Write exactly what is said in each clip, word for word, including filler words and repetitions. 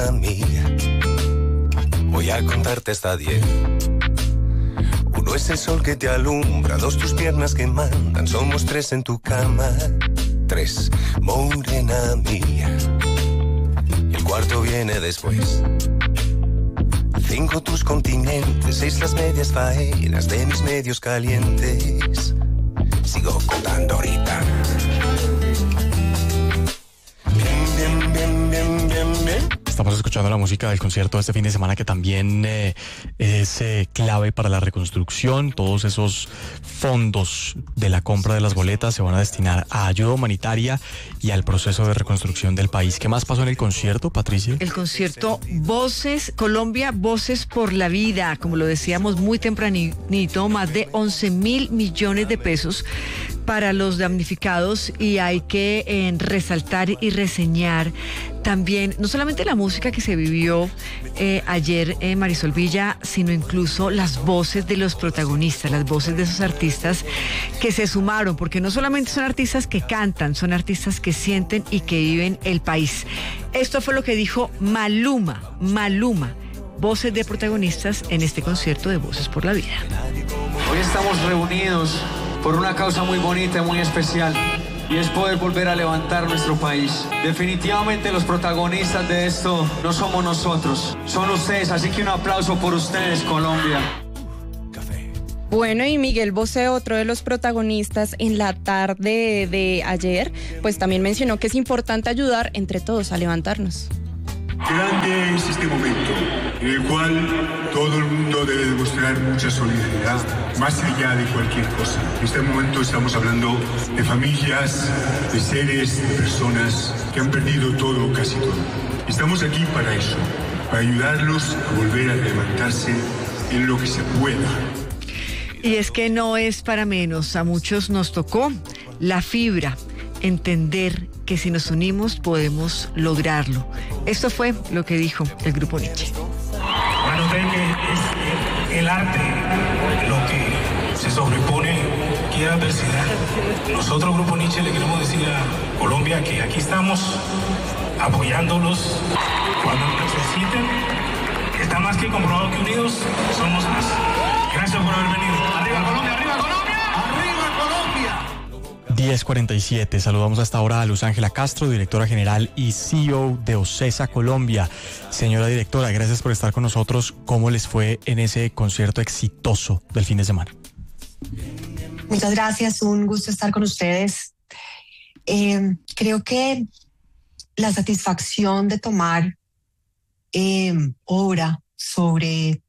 Amiga, voy a contarte hasta diez. Uno es el sol que te alumbra, dos tus piernas que mandan, somos tres en tu cama. Tres, morena mía. Y el cuarto viene después. Cinco tus continentes, seis las medias faenas de mis medios calientes. Sigo contando ahorita. Bien, bien, bien, bien, bien, bien. Estamos escuchando la música del concierto de este fin de semana que también eh, es eh, clave para la reconstrucción. Todos esos fondos de la compra de las boletas se van a destinar a ayuda humanitaria y al proceso de reconstrucción del país. ¿Qué más pasó en el concierto, Patricia? El concierto Voces, Colombia, Voces por la Vida, como lo decíamos muy tempranito, más de once mil millones de pesos para los damnificados, y hay que eh, resaltar y reseñar también no solamente la música que se vivió eh, ayer en Marisol Villa, sino incluso las voces de los protagonistas, las voces de esos artistas que se sumaron, porque no solamente son artistas que cantan, son artistas que sienten y que viven el país. Esto fue lo que dijo Maluma, Maluma, voces de protagonistas en este concierto de Voces por la Vida. Hoy estamos reunidos por una causa muy bonita y muy especial, y es poder volver a levantar nuestro país. Definitivamente los protagonistas de esto no somos nosotros, son ustedes, así que un aplauso por ustedes, Colombia. Bueno, y Miguel Bosé, otro de los protagonistas en la tarde de ayer, pues también mencionó que es importante ayudar entre todos a levantarnos. Grande es este momento en el cual todo el mundo debe demostrar mucha solidaridad, más allá de cualquier cosa. En este momento estamos hablando de familias, de seres, de personas que han perdido todo, casi todo. Estamos aquí para eso, para ayudarlos a volver a levantarse en lo que se pueda. Y es que no es para menos, a muchos nos tocó la fibra, entender que si nos unimos podemos lograrlo. Esto fue lo que dijo el Grupo Nietzsche. Bueno, creo que es el arte lo que se sobrepone cualquier adversidad. Nosotros, Grupo Nietzsche, le queremos decir a Colombia que aquí estamos apoyándolos cuando necesiten. Está más que comprobado que unidos somos más. Gracias por haber venido. ¡Arriba Colombia! ¡Arriba Colombia! ¡Arriba Colombia! diez cuarenta y siete, saludamos hasta ahora a Luz Ángela Castro, directora general y C E O de OCESA Colombia. Señora directora, gracias por estar con nosotros. ¿Cómo les fue en ese concierto exitoso del fin de semana? Muchas gracias, un gusto estar con ustedes. Eh, creo que la satisfacción de tomar eh, obra sobre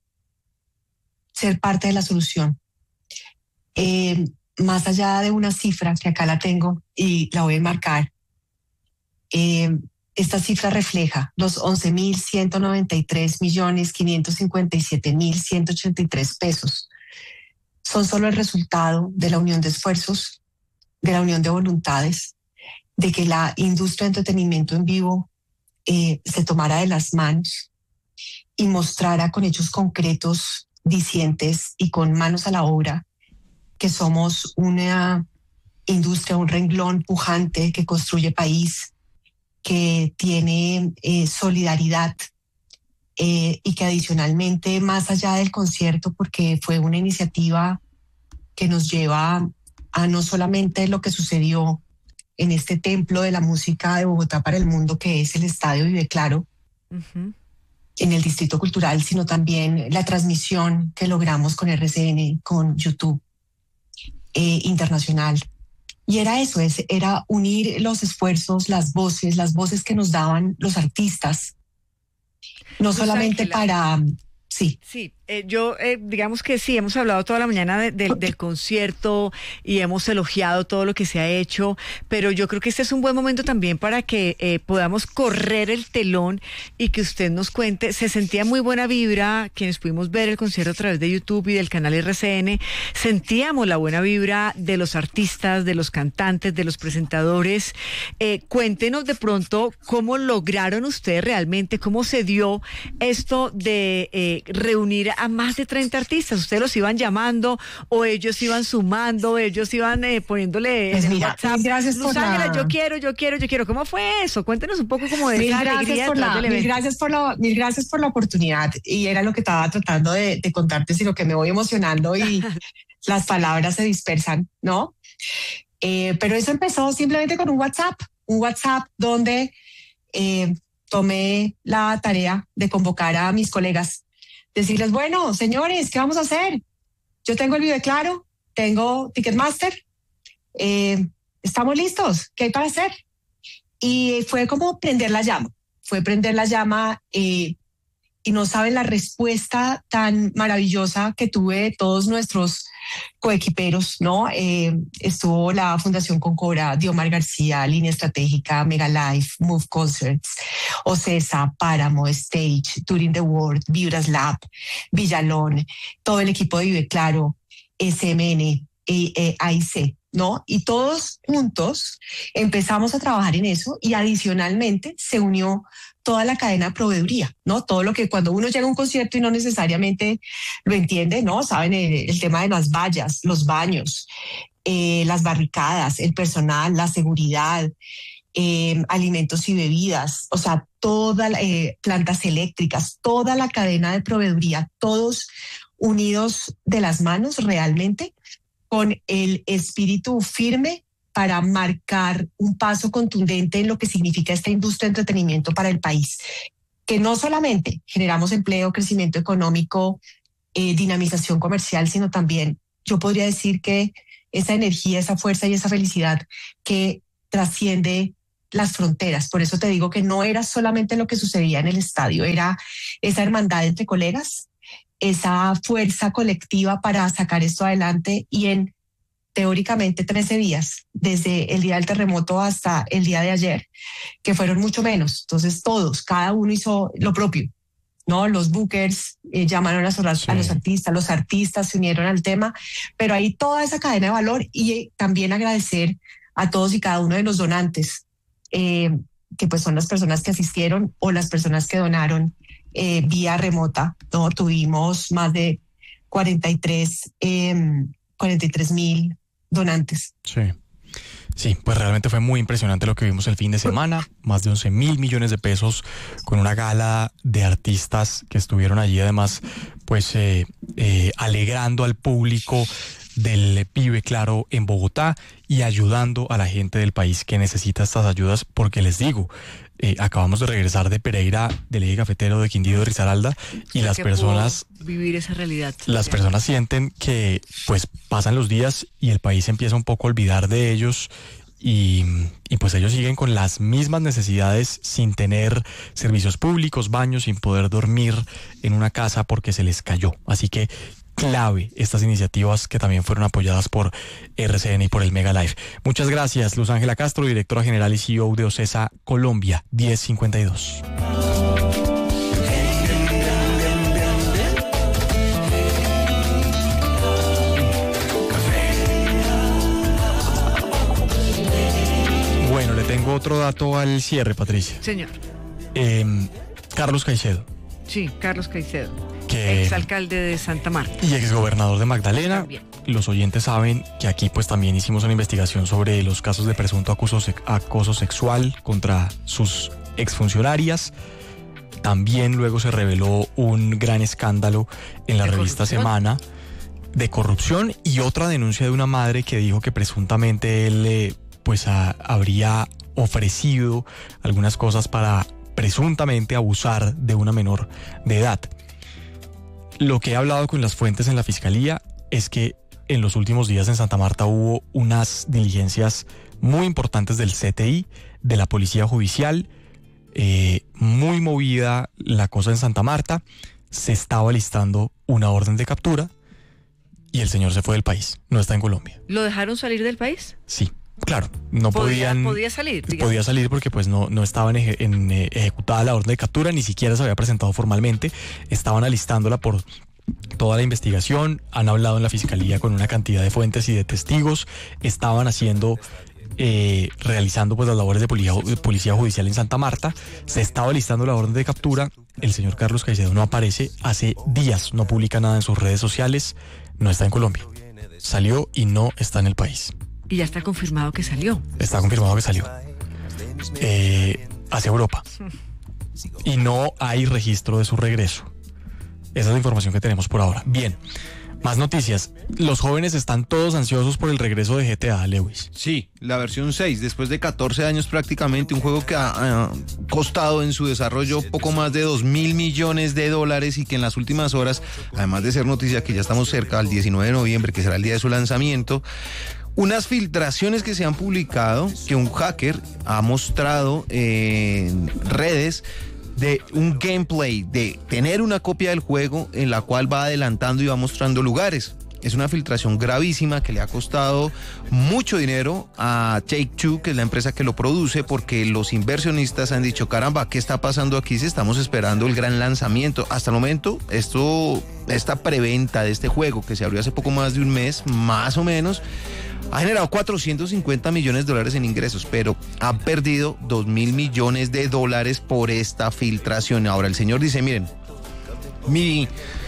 ser parte de la solución, eh, más allá de una cifra que acá la tengo y la voy a enmarcar, eh, esta cifra refleja los once mil ciento noventa y tres millones quinientos cincuenta y siete mil ciento ochenta y tres pesos. Son solo el resultado de la unión de esfuerzos, de la unión de voluntades, de que la industria de entretenimiento en vivo eh, se tomara de las manos y mostrara con hechos concretos, dicientes y con manos a la obra que somos una industria, un renglón pujante que construye país, que tiene eh, solidaridad eh, y que adicionalmente, más allá del concierto, porque fue una iniciativa que nos lleva a no solamente lo que sucedió en este templo de la música de Bogotá para el mundo, que es el Estadio Vive Claro, uh-huh. en el Distrito Cultural, sino también la transmisión que logramos con R C N, con YouTube eh, internacional. Y era eso, es, era unir los esfuerzos, las voces, las voces que nos daban los artistas, no Luz solamente Ángela. para... Sí. Sí, eh, yo eh, digamos que sí, hemos hablado toda la mañana de, de, del concierto y hemos elogiado todo lo que se ha hecho, pero yo creo que este es un buen momento también para que eh, podamos correr el telón y que usted nos cuente. Se sentía muy buena vibra, quienes pudimos ver el concierto a través de YouTube y del canal R C N, sentíamos la buena vibra de los artistas, de los cantantes, de los presentadores. Eh, cuéntenos de pronto cómo lograron ustedes realmente, cómo se dio esto de eh, reunir a más de treinta artistas. Ustedes los iban llamando o ellos iban sumando, ellos iban eh, poniéndole Pues en mira, WhatsApp. mil gracias Luz por Ángela, la- yo quiero, yo quiero, yo quiero. ¿Cómo fue eso? Cuéntenos un poco como de Mil esa gracias, alegría por detrás la, del mil, evento. gracias por la, mil gracias por la oportunidad. Y era lo que estaba tratando de, de contarte, sino que me voy emocionando y las palabras se dispersan, ¿no? Eh, pero eso empezó simplemente con un WhatsApp, un WhatsApp donde eh, tomé la tarea de convocar a mis colegas, decirles, bueno, señores, ¿qué vamos a hacer? Yo tengo el Vive Claro, tengo Ticketmaster, eh, estamos listos, ¿qué hay para hacer? Y fue como prender la llama, fue prender la llama eh, y no saben la respuesta tan maravillosa que tuve de todos nuestros coequiperos, ¿no? Eh, estuvo la Fundación Concora, Diomar García, Línea Estratégica, Megalife, Move Concerts, Ocesa, Páramo, Stage, Touring the World, Vibras Lab, Villalón, todo el equipo de Vive Claro, S M N, eh, eh, A I C, ¿no? Y todos juntos empezamos a trabajar en eso y adicionalmente se unió toda la cadena de proveeduría, ¿no? Todo lo que cuando uno llega a un concierto y no necesariamente lo entiende, ¿no? Saben, el, el tema de las vallas, los baños, eh, las barricadas, el personal, la seguridad, eh, alimentos y bebidas, o sea, todas eh, plantas eléctricas, toda la cadena de proveeduría, todos unidos de las manos realmente con el espíritu firme para marcar un paso contundente en lo que significa esta industria de entretenimiento para el país, que no solamente generamos empleo, crecimiento económico, eh, dinamización comercial, sino también yo podría decir que esa energía, esa fuerza y esa felicidad que trasciende las fronteras. Por eso te digo que no era solamente lo que sucedía en el estadio, era esa hermandad entre colegas, esa fuerza colectiva para sacar esto adelante y en teóricamente trece días, desde el día del terremoto hasta el día de ayer, que fueron mucho menos. Entonces todos, cada uno hizo lo propio, ¿no? Los bookers eh, llamaron a, sí. a los artistas, los artistas se unieron al tema, pero hay toda esa cadena de valor y eh, también agradecer a todos y cada uno de los donantes, eh, que pues son las personas que asistieron o las personas que donaron eh, vía remota, ¿no? Tuvimos más de cuarenta y tres mil donantes. Sí. Sí, pues realmente fue muy impresionante lo que vimos el fin de semana, más de once mil millones de pesos con una gala de artistas que estuvieron allí además pues eh, eh, alegrando al público del Vive Claro en Bogotá y ayudando a la gente del país que necesita estas ayudas, porque les digo, eh, acabamos de regresar de Pereira, del eje cafetero de Quindío de Risaralda, y O sea, las que personas pudo vivir esa realidad. las personas sienten que pues pasan los días y el país empieza un poco a olvidar de ellos y, y pues ellos siguen con las mismas necesidades sin tener servicios públicos, baños, sin poder dormir en una casa porque se les cayó. Así que clave estas iniciativas que también fueron apoyadas por R C N y por el Megalife. Muchas gracias, Luz Ángela Castro, directora general y C E O de Ocesa Colombia, diez cincuenta y dos. Bueno, le tengo otro dato al cierre, Patricia. Señor. Eh, Carlos Caicedo. Sí, Carlos Caicedo, Que... exalcalde de Santa Marta. Y exgobernador de Magdalena. También. Los oyentes saben que aquí pues también hicimos una investigación sobre los casos de presunto acoso, acoso sexual contra sus exfuncionarias. También luego se reveló un gran escándalo en la ¿De revista corrupción? Semana de corrupción y otra denuncia de una madre que dijo que presuntamente él eh, pues a, habría ofrecido algunas cosas para presuntamente abusar de una menor de edad. Lo que he hablado con las fuentes en la fiscalía es que en los últimos días en Santa Marta hubo unas diligencias muy importantes del C T I, de la Policía Judicial, eh, muy movida la cosa en Santa Marta, se estaba listando una orden de captura y el señor se fue del país, no está en Colombia. ¿Lo dejaron salir del país? Sí, claro, no Podía- podían... podía salir, digamos. Podía salir porque pues no, no estaba en, eje- en, eh, ejecutada la orden de captura, ni siquiera se había presentado formalmente, estaban alistándola por toda la investigación, han hablado en la fiscalía con una cantidad de fuentes y de testigos, estaban haciendo eh, realizando pues las labores de policía, de policía judicial en Santa Marta. Se estaba listando la orden de captura. El señor Carlos Caicedo no aparece. Hace días no publica nada en sus redes sociales. No está en Colombia. Salió y no está en el país. Y ya está confirmado que salió. Está confirmado que salió. Eh, hacia Europa. Y no hay registro de su regreso. Esa es la información que tenemos por ahora. Bien, más noticias. Los jóvenes están todos ansiosos por el regreso de G T A, Lewis. Sí, la versión seis, después de catorce años prácticamente, un juego que ha, ha costado en su desarrollo poco más de dos mil millones de dólares y que en las últimas horas, además de ser noticia que ya estamos cerca al diecinueve de noviembre, que será el día de su lanzamiento, unas filtraciones que se han publicado, que un hacker ha mostrado en redes, de un gameplay, de tener una copia del juego en la cual va adelantando y va mostrando lugares. Es una filtración gravísima que le ha costado mucho dinero a Take-Two, que es la empresa que lo produce, porque los inversionistas han dicho, caramba, ¿qué está pasando aquí si estamos esperando el gran lanzamiento? Hasta el momento, esto, esta preventa de este juego, que se abrió hace poco más de un mes, más o menos, ha generado cuatrocientos cincuenta millones de dólares en ingresos, pero ha perdido dos mil millones de dólares por esta filtración. Ahora el señor dice, miren, mi,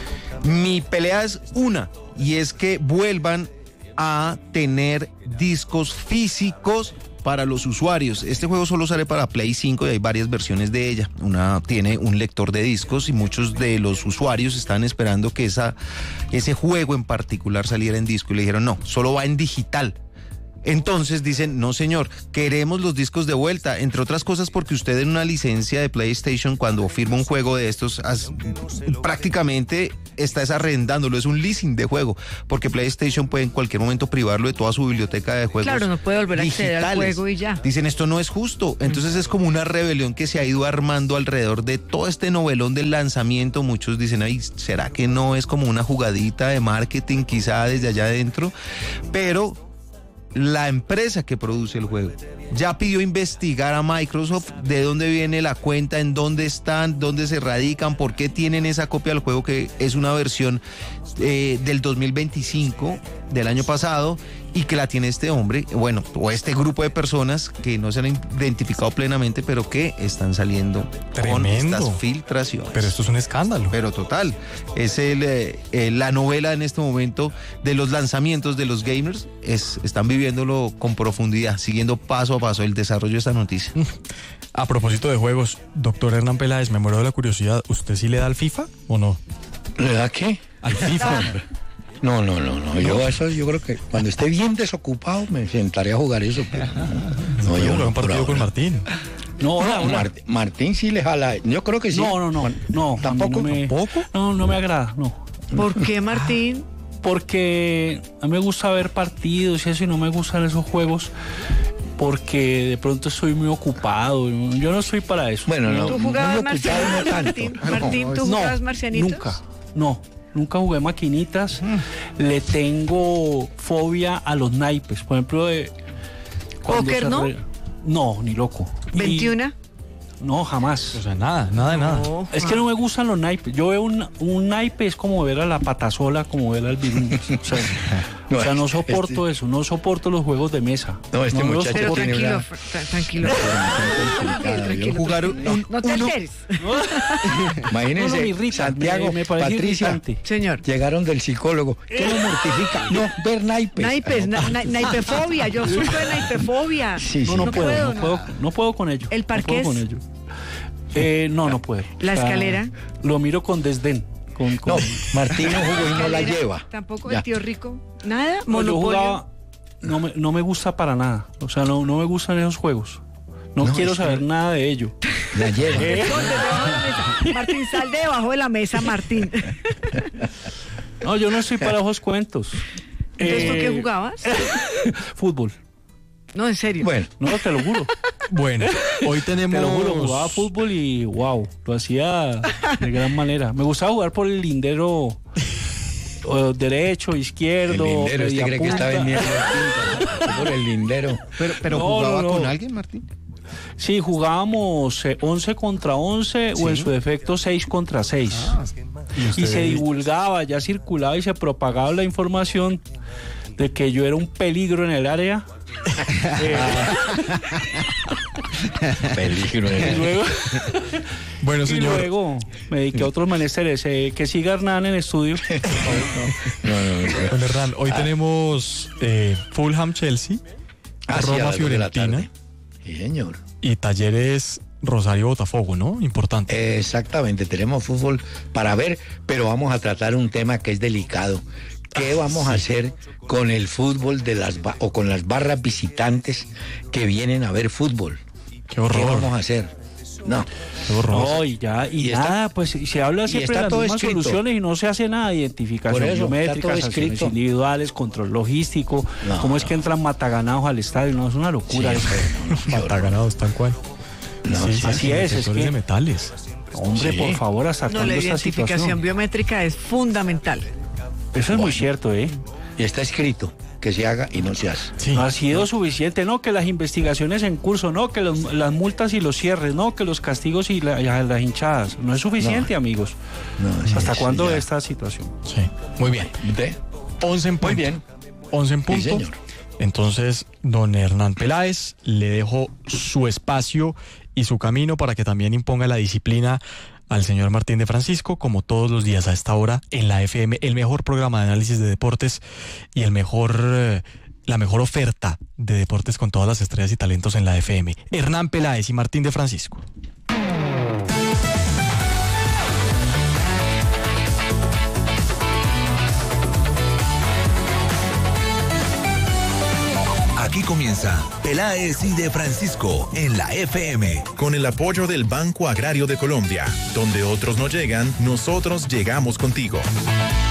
mi pelea es una, y es que vuelvan a tener discos físicos para los usuarios. Este juego solo sale para Play cinco y hay varias versiones de ella. Una tiene un lector de discos y muchos de los usuarios están esperando que esa, ese juego en particular saliera en disco y le dijeron no, solo va en digital. Entonces dicen, no señor, queremos los discos de vuelta, entre otras cosas porque usted en una licencia de PlayStation cuando firma un juego de estos as, prácticamente estás arrendándolo, es un leasing de juego, porque PlayStation puede en cualquier momento privarlo de toda su biblioteca de juegos. Claro, no puede volver a acceder al juego y ya. Dicen, esto no es justo, entonces es como una rebelión que se ha ido armando alrededor de todo este novelón del lanzamiento. Muchos dicen, ay, ¿será que no es como una jugadita de marketing quizá desde allá adentro? Pero la empresa que produce el juego ya pidió investigar a Microsoft de dónde viene la cuenta, en dónde están, dónde se radican, por qué tienen esa copia del juego que es una versión eh, del dos mil veinticinco, del año pasado, y que la tiene este hombre, bueno, o este grupo de personas que no se han identificado plenamente, pero que están saliendo Tremendo. Con estas filtraciones. Pero esto es un escándalo. Pero total, es el, eh, eh, la novela en este momento de los lanzamientos de los gamers, es, están viviéndolo con profundidad, siguiendo paso a paso el desarrollo de esta noticia. A propósito de juegos, doctor Hernán Peláez, me muero de la curiosidad, ¿usted sí le da al FIFA o no? ¿Le da qué? Al FIFA, hombre. No, no, no, no. Yo eso yo creo que cuando esté bien desocupado me sentaré a jugar eso. Pero no, yo no, un partido con Martín. No, no, no Mart, Martín sí le jala. Yo creo que sí. No, no, no. no ¿Tampoco? No me, ¿Tampoco? No, no me agrada, no. ¿Por qué, Martín? Porque a mí me gusta ver partidos y eso, y no me gustan esos juegos porque de pronto estoy muy ocupado. Yo no estoy para eso. Bueno, no. ¿Tú jugabas no marcianitos, Martín? Martín, ¿tú no, jugabas marcianitos? Nunca, no. Nunca jugué maquinitas. Mm. Le tengo fobia a los naipes. Por ejemplo, de ¿Póker no? Re... No, ni loco. ¿veintiuno? Y... No, jamás. O sea, nada, nada de nada. No, es que no me gustan los naipes. Yo veo un, un naipe, es como ver a la patasola, como ver al virus. O sea, no, o sea, no soporto este... eso, no soporto los juegos de mesa. No, este no muchacho Pero tiene tranquilo, una... tranquilo. tranquilo. Jugar un, no te uno... alteres. Imagínense, no, no, me irrita, Santiago, me, me Patricia, irritante. Señor. Llegaron del psicólogo. ¿Qué lo mortifica? No, ver naipes. Naipes, na, na, naipefobia. Yo sufro de naipefobia. Sí, sí. No, no, no puedo, puedo, no, no. puedo, no puedo con ello. ¿El parqués? No puedo con ello. Eh, no, no puedo. ¿La o sea, escalera? Lo miro con desdén. Con, con... No, Martín no jugó y no la lleva. ¿Tampoco ya. El tío rico? ¿Nada? No, ¿Monopolio? yo jugaba, no, me, no me gusta para nada. O sea, no, no me gustan esos juegos. No, no quiero saber que... nada de ello. La lleva. ¿Eh? Martín, sal de debajo de la mesa, Martín. No, yo no estoy para esos cuentos. ¿Entonces eh... tú qué jugabas? Fútbol. No, en serio. Bueno, no, te lo juro. Bueno, hoy tenemos... Te lo juro, jugaba fútbol y wow, lo hacía de gran manera. Me gustaba jugar por el lindero o derecho, izquierdo. El lindero, ¿usted cree que está vendiendo por el lindero? Pero, pero no, ¿jugaba no, no. con alguien, Martín? Sí, jugábamos eh, once contra once, ¿sí? O en su defecto seis contra seis. Ah, y, y se divulgaba, ya circulaba y se propagaba la información de que yo era un peligro en el área Eh, Peligro. y luego, Bueno, y señor. luego me dediqué a otros menesteres. Eh, que siga Hernán en estudio. No, no, no. Bueno, Hernán, hoy Ah. tenemos eh, Fulham-Chelsea, Ah, sí, a Roma las dos de la Fiorentina tarde. Sí, señor. y Talleres Rosario Botafogo, ¿no? Importante. Exactamente, tenemos fútbol para ver, pero vamos a tratar un tema que es delicado. ¿Qué vamos a hacer con el fútbol de las ba- o con las barras visitantes que vienen a ver fútbol? Qué horror. ¿Qué vamos a hacer? No. Qué horror. No, y ya, y, Y está- nada, pues se habla y siempre está de las todo mismas escrito. soluciones y no se hace nada. Identificación Por eso, está biométrica, todo sanciones escrito. individuales, control logístico. No, ¿Cómo es no. que entran mataganados al estadio? No, es una locura Sí, eso. no, qué horror. Mataganados, tal cual. No, Sí, sí, sí, así sí, es, es detectores que- de metales. Hombre, Sí. por favor, ¿hasta No, cuándo la esta identificación situación? biométrica es fundamental. Eso es muy cierto, ¿eh? Y está escrito que se haga y no se hace. Sí. No ha sido suficiente, no, que las investigaciones en curso, no, que los- las multas y los cierres, no, que los castigos y la- ya, las hinchadas. No es suficiente, No. amigos. No, sí, ¿Hasta sí, cuándo ya. esta situación? Sí. Muy bien. ¿Ve? once en punto. Muy bien. once en Sí, punto. señor. Entonces, don Hernán Peláez, le dejo su espacio y su camino para que también imponga la disciplina al señor Martín de Francisco, como todos los días a esta hora en la F M, el mejor programa de análisis de deportes y el mejor, eh, la mejor oferta de deportes con todas las estrellas y talentos en la F M. Hernán Peláez y Martín de Francisco. Aquí comienza Peláez y de Francisco en la F M. Con el apoyo del Banco Agrario de Colombia, donde otros no llegan, nosotros llegamos contigo.